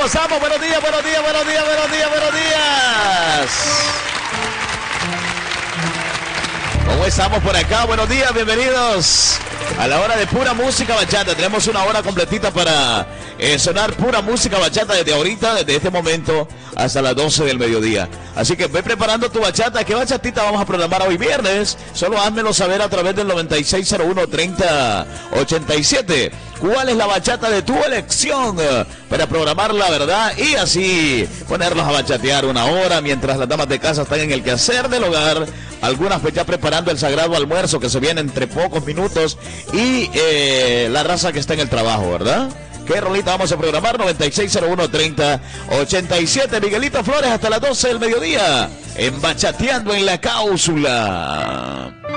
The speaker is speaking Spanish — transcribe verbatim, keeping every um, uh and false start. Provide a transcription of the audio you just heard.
pasamos? Buenos días, buenos días, buenos días, buenos días, buenos días. ¿Cómo estamos por acá? Buenos días, bienvenidos a la hora de pura música bachata. Tenemos una hora completita para eh, sonar pura música bachata desde ahorita, desde este momento hasta las doce del mediodía. Así que ve preparando tu bachata. ¿Qué bachatita vamos a programar hoy viernes? Solo házmelo saber a través del noventa y seis cero uno, treinta ochenta y siete. ¿Cuál es la bachata de tu elección para programar la verdad y así ponerlos a bachatear una hora mientras las damas de casa están en el quehacer del hogar? Algunas pues ya preparando el sagrado almuerzo que se viene entre pocos minutos y eh, la raza que está en el trabajo, ¿verdad? ¿Qué rolita vamos a programar? noventa y seis cero uno, treinta ochenta y siete. Miguelito Flores hasta las doce del mediodía en Bachateando en la Cáusula.